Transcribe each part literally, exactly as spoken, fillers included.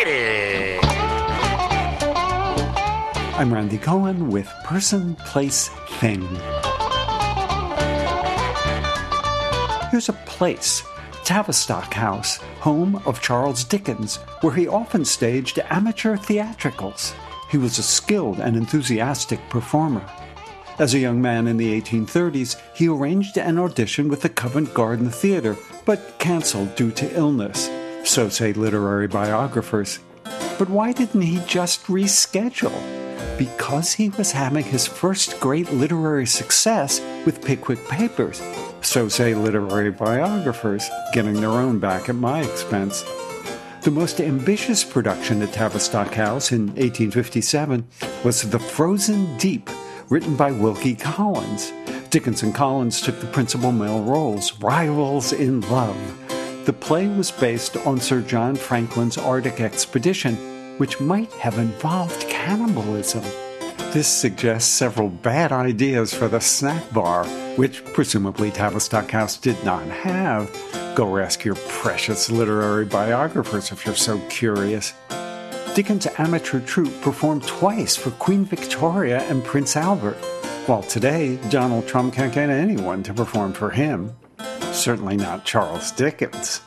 Hit it! I'm Randy Cohen with Person, Place, Thing. Here's a place, Tavistock House, home of Charles Dickens, where he often staged amateur theatricals. He was a skilled and enthusiastic performer. As a young man in the eighteen thirties, he arranged an audition with the Covent Garden Theatre, but cancelled due to illness. So say literary biographers. But why didn't he just reschedule? Because he was having his first great literary success with Pickwick Papers. So say literary biographers, getting their own back at my expense. The most ambitious production at Tavistock House in eighteen fifty-seven was The Frozen Deep, written by Wilkie Collins. Dickens and Collins took the principal male roles, rivals in love. The play was based on Sir John Franklin's Arctic expedition, which might have involved cannibalism. This suggests several bad ideas for the snack bar, which presumably Tavistock House did not have. Go ask your precious literary biographers if you're so curious. Dickens' amateur troupe performed twice for Queen Victoria and Prince Albert, while today Donald Trump can't get anyone to perform for him. Certainly not Charles Dickens.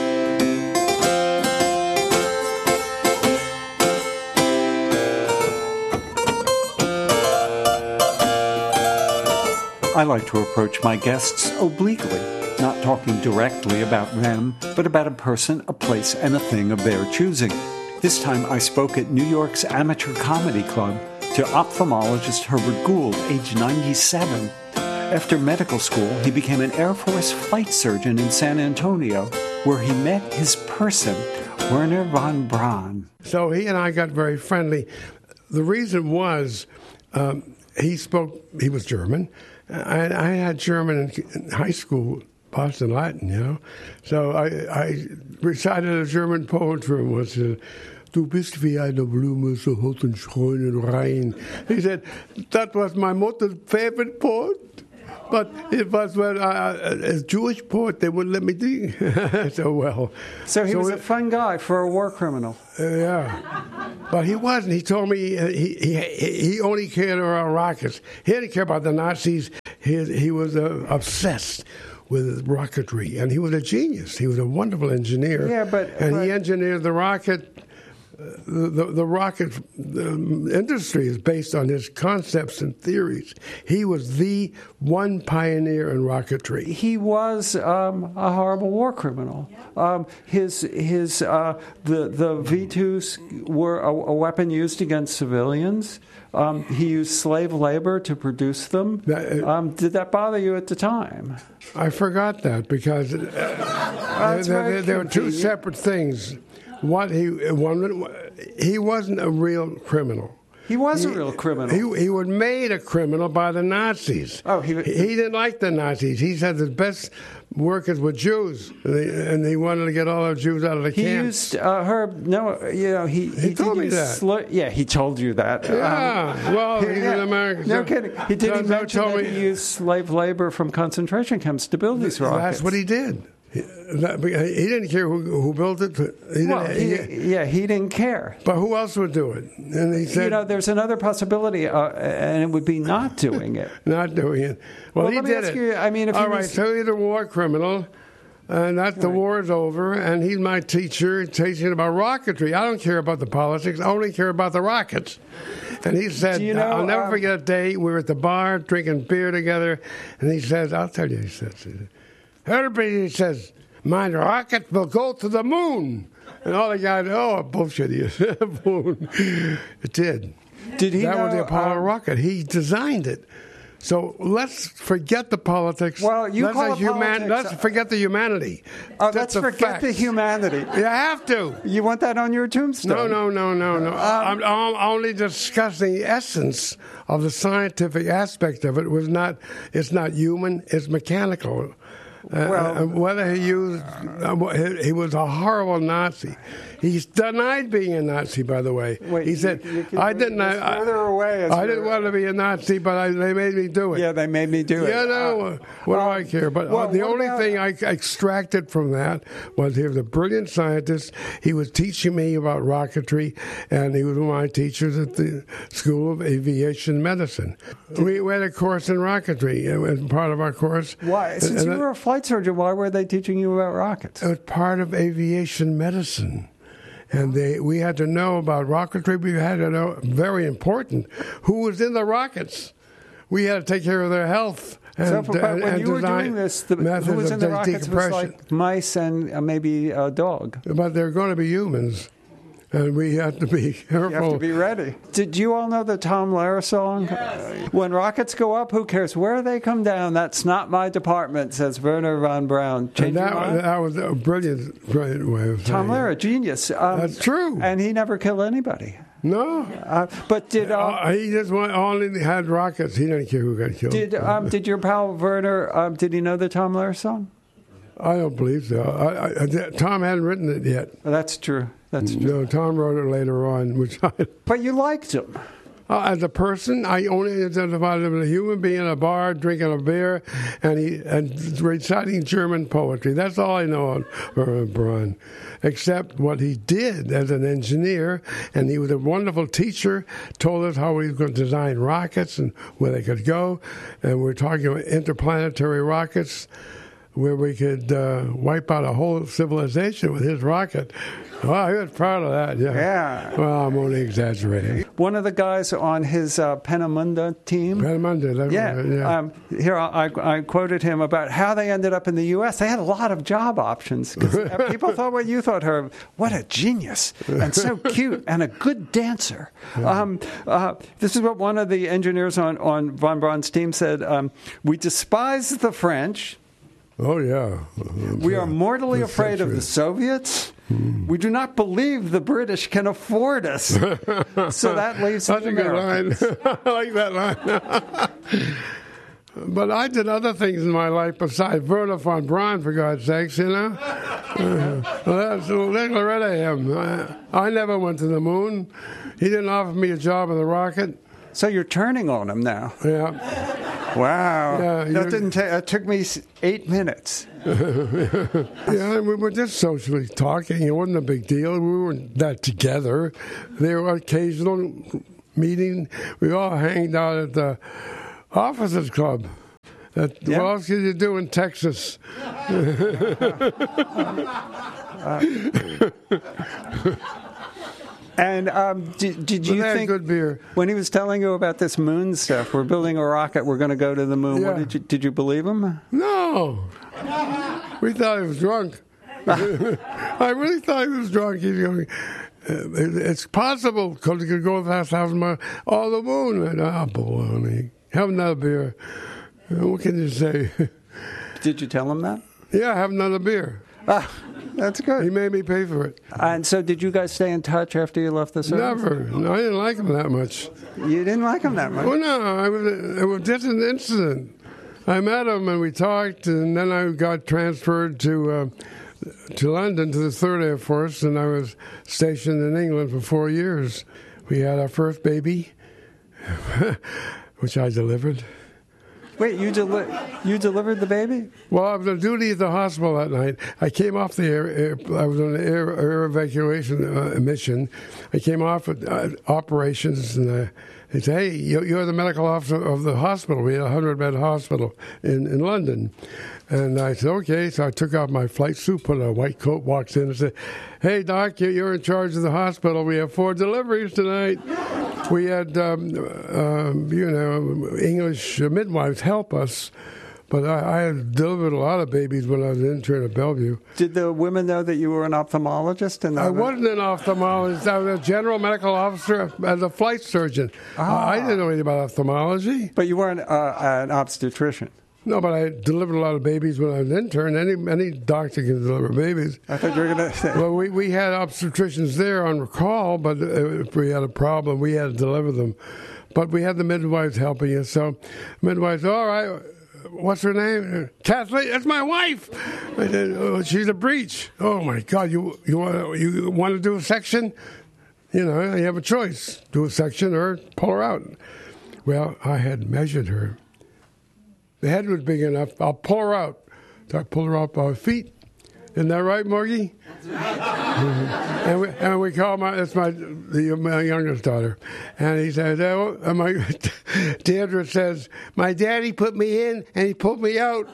I like to approach my guests obliquely, not talking directly about them, but about a person, a place, and a thing of their choosing. This time I spoke at New York's Amateur Comedy Club to ophthalmologist Herbert Gould, age ninety-seven. After medical school, he became an Air Force flight surgeon in San Antonio, where he met his person, Werner von Braun. So he and I got very friendly. The reason was um, he spoke, he was German. I, I had German in high school, Boston Latin, you know. So I, I recited a German poetry, was uh, Du bist wie eine Blume, so hot und schön und rein. He said, that was my mother's favorite poet. But it was when I, as Jewish poet, they wouldn't let me sing so well. So he so was it, a fun guy for a war criminal. Uh, yeah, but he wasn't. He told me uh, he, he he only cared about rockets. He didn't care about the Nazis. He he was uh, obsessed with rocketry, and he was a genius. He was a wonderful engineer. Yeah, but and but, he engineered the rocket. The, the, the rocket the industry is based on his concepts and theories. He was the one pioneer in rocketry. He was um, a horrible war criminal. Um, his his uh, the the V twos were a, a weapon used against civilians. Um, he used slave labor to produce them. Um, did that bother you at the time? I forgot that because uh, well, there, there, there were two separate things. What he one, he wasn't a real criminal. He was he, a real criminal. He he was made a criminal by the Nazis. Oh, he he didn't like the Nazis. He said the best workers were Jews, and he wanted to get all the Jews out of the he camps. He used uh, Herb. No, you know he. He, he told me that. Slur, yeah, he told you that. Yeah, um, well, he's yeah, an American. No kidding. He did. He mention that me, he used slave labor from concentration camps to build these rockets. That's what he did. He, that, he didn't care who, who built it. He well, he, he, yeah, he didn't care. But who else would do it? And he said, you know, there's another possibility, uh, and it would be not doing it. Not doing it. Well, well he let me did ask it. You, I mean, if all he right, was... so he's a war criminal, and that the right. war is over, and he's my teacher, teaching about rocketry. I don't care about the politics. I only care about the rockets. And he said, you know, I'll never um, forget a day we were at the bar drinking beer together, and he says, I'll tell you, he says, everybody, he says, my rocket will go to the moon. And all the guys, oh, bullshit, he is. Moon. It did. Did he That know, was the Apollo um, rocket. He designed it. So let's forget the politics. Well, you let's call it human- politics. Let's forget the humanity. Oh, Just let's the forget facts. the humanity. You have to. You want that on your tombstone? No, no, no, no, no. Um, I'm, I'm only discussing the essence of the scientific aspect of it. it was not. It's not human. It's mechanical. Well, uh, whether he used, uh, he, he was a horrible Nazi. He's denied being a Nazi, by the way. Wait, he said, you, you "I didn't. I, away I didn't want to be a Nazi, but I, they made me do it." Yeah, they made me do it. You know, uh, what well, do I care? But well, uh, the only about, thing I extracted from that was he was a brilliant scientist. He was teaching me about rocketry, and he was one of my teachers at the School of Aviation Medicine. We, we had a course in rocketry as part of our course. Why? Since and, you were a flight surgeon, why were they teaching you about rockets? It was part of aviation medicine. And they, we had to know about rocketry. We had to know, very important, who was in the rockets. We had to take care of their health. And, so for, and, when and you were doing this, the, who was in the rockets was like mice and uh, maybe a dog. But they're going to be humans. And we have to be careful. You have to be ready. Did you all know the Tom Lehrer song? Yes. When rockets go up, who cares where they come down? That's not my department, says Werner von Braun. Change that, your mind? that was a brilliant, brilliant way of saying Tom Lehrer, genius. Um, That's true. And he never killed anybody. No. Uh, but did... Uh, uh, he just went, only had rockets. He didn't care who got killed. Did, um, did your pal Werner, um, did he know the Tom Lehrer song? I don't believe so. I, I, Tom hadn't written it yet. Well, that's true. That's true. No, Tom wrote it later on. Which I, but you liked him. Uh, as a person, I only identified him as a human being in a bar, drinking a beer, and he and reciting German poetry. That's all I know of von Braun, except what he did as an engineer. And he was a wonderful teacher, told us how he was going to design rockets and where they could go. And we're talking about interplanetary rockets, where we could uh, wipe out a whole civilization with his rocket. Well, he was proud of that, yeah. Yeah. Well, I'm only exaggerating. One of the guys on his uh, Peenemünde team. Peenemünde, that yeah. Was, yeah. Um, here, I, I quoted him about how they ended up in the U S They had a lot of job options. Because people thought what you thought, Herb. What a genius. And so cute. And a good dancer. Yeah. Um, uh, this is what one of the engineers on, on von Braun's team said. Um, we despise the French. Oh, yeah. We are mortally afraid of the Soviets. Hmm. We do not believe the British can afford us. So that leaves That's the a good Americans. line. I like that line. But I did other things in my life besides Werner von Braun, for God's sakes, you know. Uh, well, that's, let's get rid of him. I, I never went to the moon. He didn't offer me a job in the rocket. So you're turning on him now. Yeah. Wow. Yeah, that didn't take, it took me eight minutes. Yeah, we were just socially talking. It wasn't a big deal. We weren't that together. There were occasional meetings. We all hanged out at the Officers Club. That, yeah. What else could you do in Texas? uh, And um, did, did you think good beer. when he was telling you about this moon stuff, we're building a rocket, we're going to go to the moon? Yeah. What did you did you believe him? No, we thought he was drunk. I really thought he was drunk. He's going, it's possible because he could go past thousand miles. Oh, the moon! And, oh, baloney. Have another beer. What can you say? Did you tell him that? Yeah, have another beer. Ah, that's good. He made me pay for it. And so did you guys stay in touch after you left the service? Never. No, I didn't like him that much. You didn't like him that much? Well, no. I was, it was just an incident. I met him and we talked, and then I got transferred to uh, to London, to the third Air Force, and I was stationed in England for four years. We had our first baby, which I delivered. Wait, you deli- you delivered the baby? Well, I was on duty at the hospital that night. I came off the air. air I was on an air, air evacuation uh, mission. I came off at uh, operations, and uh, they said, "Hey, you're the medical officer of the hospital. We had a hundred-bed hospital in, in London." And I said, "Okay." So I took off my flight suit, put on a white coat, walked in, and said, "Hey, Doc, you're in charge of the hospital. We have four deliveries tonight." We had, um, uh, you know, English midwives help us, but I, I had delivered a lot of babies when I was an intern at Bellevue. Did the women know that you were an ophthalmologist? And I wasn't an ophthalmologist. I was a general medical officer as a flight surgeon. Ah. I didn't know anything about ophthalmology. But you weren't uh, an obstetrician. No, but I delivered a lot of babies when I was an intern. Any any doctor can deliver babies. I thought you were going to say. Well, we, we had obstetricians there on call, but if we had a problem, we had to deliver them. But we had the midwives helping us. So midwives, all right, what's her name? Kathleen. That's my wife. I said, oh, she's a breech. Oh my God! You you want you want to do a section? You know, you have a choice: do a section or pull her out. Well, I had measured her. The head was big enough. I'll pull her out. So I pulled her out by her feet. Isn't that right, Morgie? mm-hmm. and, we, and we call my that's my the, my youngest daughter, and he says, "Oh," and my Deirdre says, "My daddy put me in and he pulled me out."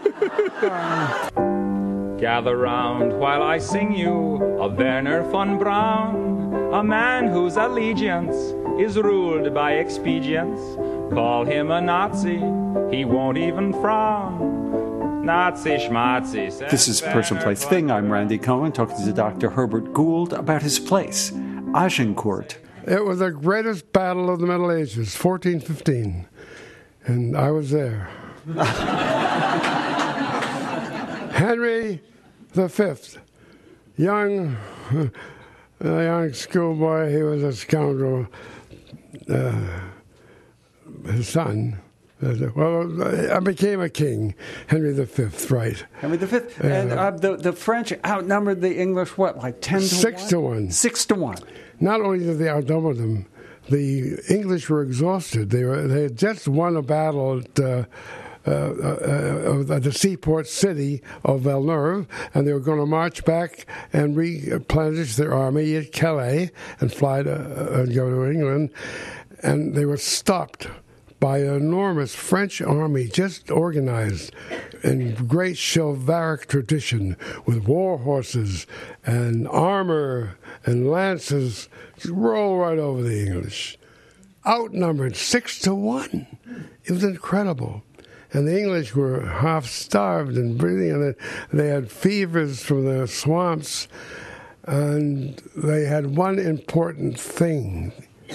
Gather round while I sing you of Werner von Braun, a man whose allegiance is ruled by expedience. Call him a Nazi, he won't even frown. Nazi schmazi. This is Person Place Thing. I'm Randy Cohen, talking to Doctor Herbert Gould about his place, Agincourt. It was the greatest battle of the Middle Ages, fourteen fifteen, and I was there. Henry the Fifth, young, a young schoolboy. He was a scoundrel. Uh, his son. Well, I became a king, Henry the Fifth, right? Henry the Fifth, and uh, the the French outnumbered the English. What, like ten to six one? to one. Six to one. Not only did they outnumber them, the English were exhausted. They were they had just won a battle at, uh, uh, uh, at the seaport city of Villeneuve, and they were going to march back and replenish their army at Calais and fly to uh, and go to England, and they were stopped by an enormous French army just organized in great chivalric tradition with war horses and armor and lances, just roll right over the English. Outnumbered six to one. It was incredible. And the English were half starved and breathing, and they had fevers from the swamps, and they had one important thing,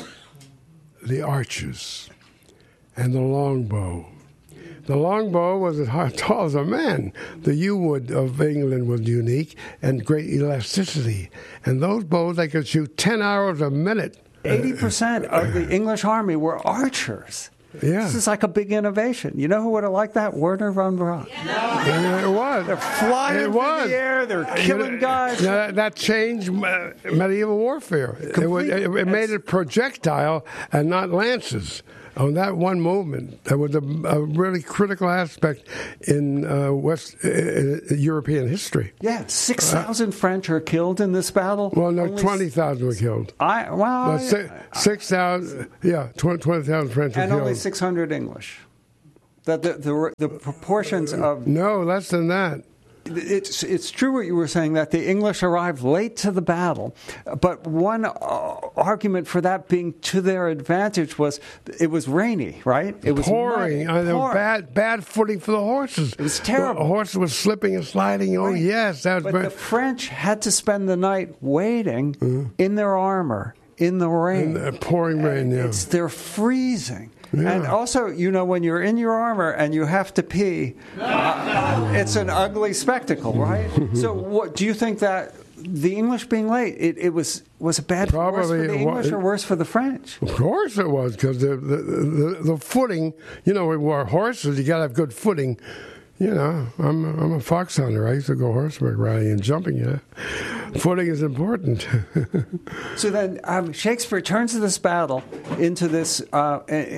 the archers. And the longbow. The longbow was as tall as a man. The yew wood of England was unique and great elasticity. And those bows, they could shoot ten arrows a minute. eighty percent of the English army were archers. Yeah. This is like a big innovation. You know who would have liked that? Werner von Braun. Yeah. It was. They're flying it through was. the air. They're killing guys. Now, that, that changed uh, medieval warfare. It, was, it, it made it projectile and not lances. On that one movement, that was a, a really critical aspect in uh, West uh, European history. Yeah, six thousand uh, French are killed in this battle. Well, no, twenty thousand were killed. I well, no, six, six thousand, yeah, twenty thousand French were and killed, only six hundred English. The the, the the proportions of no less than that. It's it's true what you were saying, that the English arrived late to the battle, but one uh, argument for that being to their advantage was it was rainy, right? It was pouring. muddy, uh, there was bad bad footing for the horses. It was terrible. The horses were slipping and sliding. Oh right. yes, that was. But very... the French had to spend the night waiting mm-hmm. in their armor in the rain, in the pouring rain. Yeah, it's, they're freezing. Yeah. And also, you know, when you're in your armor and you have to pee, uh, it's an ugly spectacle, right? So, what do you think that the English being late, it, it was was a bad Probably worse for the English was, or worse for the French? Of course it was, because the, the, the the footing, you know, we were horses, you got to have good footing. You know, I'm I'm a fox hunter. I used to go horseback riding and jumping. Yeah, footing is important. So then, um, Shakespeare turns to this battle into this, uh,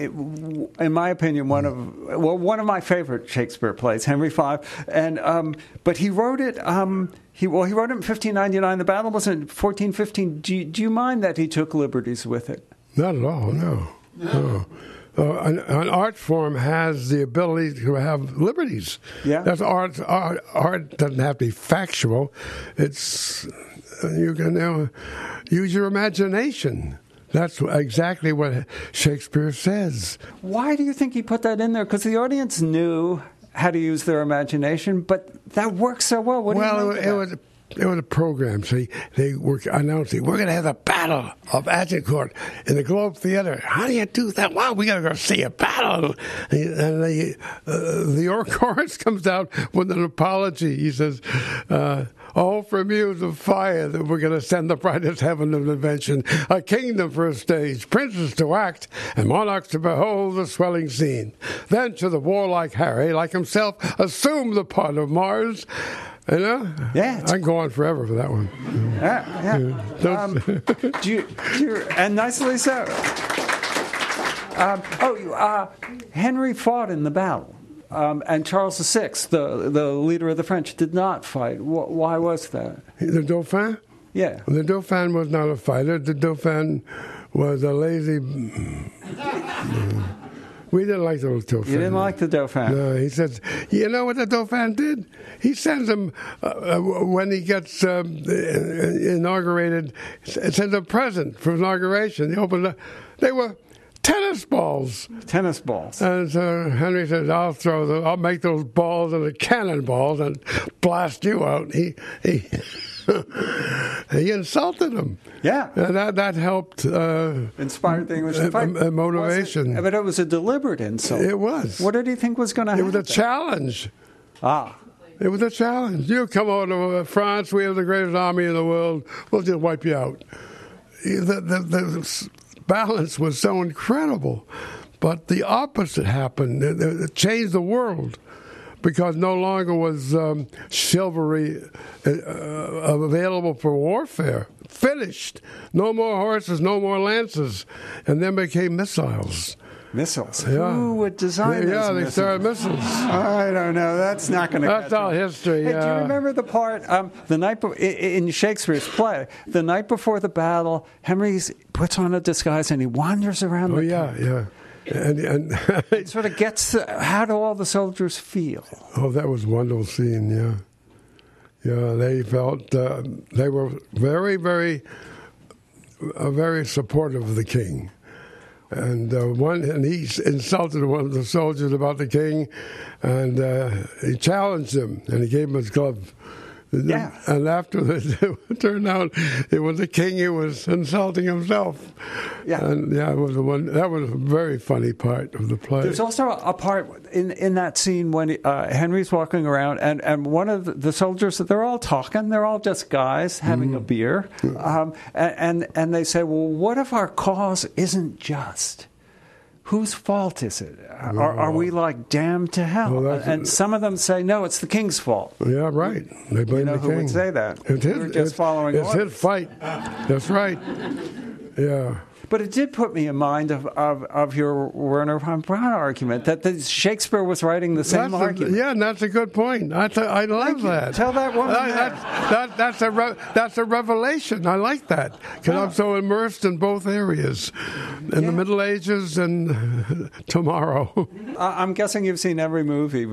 in my opinion, one of well, one of my favorite Shakespeare plays, Henry the Fifth. And um, but he wrote it. Um, he well, he wrote it in fifteen ninety-nine. The battle was in fourteen fifteen. Do you, do you mind that he took liberties with it? Not at all. No. No. no. Uh, an, an art form has the ability to have liberties. Yeah, that's art. Art, art doesn't have to be factual. It's you can uh, use your imagination. That's exactly what Shakespeare says. Why do you think he put that in there? Because the audience knew how to use their imagination, but that works so well. What well, do you it, think it of was. It was a program. So they were announcing, we're going to have the Battle of Agincourt in the Globe Theater. How do you do that? Wow, we got to go see a battle. And the, uh, the chorus comes out with an apology. He says, uh, Oh, from you the fire that we're going to send the brightest heaven of invention, a kingdom for a stage, princes to act, and monarchs to behold the swelling scene. Then to the warlike Harry, like himself, assume the part of Mars. You know? Yeah. I can go on forever for that one. Yeah, yeah. Yeah. Um, do you, do you, and nicely so. Um, oh, uh, Henry fought in the battle. Um, and Charles the Sixth, the the leader of the French, did not fight. Wh- why was that? The Dauphin? Yeah. The Dauphin was not a fighter. The Dauphin was a lazy... We didn't like the Dauphin. You didn't like the Dauphin? No, he says, you know what the Dauphin did? He sends him, uh, uh, when he gets um, inaugurated, sends a present for inauguration. He opened up, they were tennis balls. Tennis balls. And so Henry says, I'll throw the, I'll make those balls into cannonballs and blast you out. He he, he insulted him. Yeah. And that, that helped. Uh, Inspired the English to fight. Uh, motivation. It, but it was a deliberate insult. It was. What did he think was going to happen? It was a challenge. Ah. It was a challenge. You come over to France, we have the greatest army in the world, we'll just wipe you out. The, the, the balance was so incredible. But the opposite happened. It, it changed the world because no longer was um, chivalry uh, available for warfare. Finished. No more horses, no more lances. And then became missiles. Missiles? Yeah. Who would design Yeah, those they missiles? started missiles. I don't know. That's not going to. That's all history. Hey, yeah. do you remember the part um, the night be- in Shakespeare's play? The night before the battle, Henry puts on a disguise and he wanders around. Oh the yeah, yeah, and and It sort of gets to, how do all the soldiers feel? oh, that was a wonderful scene. Yeah, yeah, they felt uh, they were very, very, uh, very supportive of the king. And uh, one, and he insulted one of the soldiers about the king, and uh, he challenged him, and he gave him his glove. Yeah. And after it turned out it was the king who was insulting himself. Yeah. And yeah, it was the one that was a very funny part of the play. There's also a part in, in that scene when uh, Henry's walking around, and, and one of the soldiers, they're all talking, they're all just guys having mm. a beer, um, and, and and they say, well, what if our cause isn't just? Whose fault is it? No. Are, are we like damned to hell? Well, and some of them say, no, it's the king's fault. Yeah, right. They blame you know the who king. would say that? It's his, We're just it's, following It's orders. his fight. That's right. Yeah. But it did put me in mind of, of, of your Werner von Braun argument, that the Shakespeare was writing the same that's argument. A, yeah, and that's a good point. I, th- I love that. Tell that woman I, that. That's, that, that's, a re- that's a revelation. I like that because yeah. I'm so immersed in both areas, in yeah. the Middle Ages and tomorrow. I'm guessing you've seen every movie